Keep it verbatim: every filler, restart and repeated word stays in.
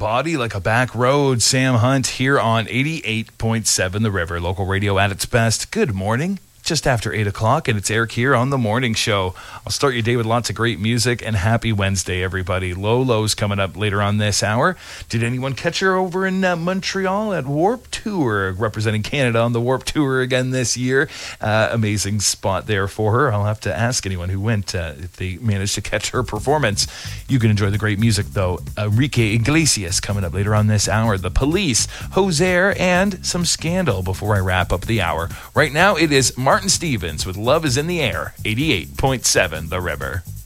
Body Like a Back Road. Sam Hunt here on eighty-eight point seven The River, local radio at its best. Good morning. Just after eight o'clock, and it's Eric here on The Morning Show. I'll start your day with lots of great music, and happy Wednesday, everybody. Lolo's coming up later on this hour. Did anyone catch her over in uh, Montreal at Warp Tour, representing Canada on the Warp Tour again this year? Uh, amazing spot there for her. I'll have to ask anyone who went uh, if they managed to catch her performance. You can enjoy the great music, though. Enrique Iglesias coming up later on this hour. The Police, Hozier, and some Scandal before I wrap up the hour. Right now, it is Martin Stevens with Love is in the Air, eighty-eight point seven The River.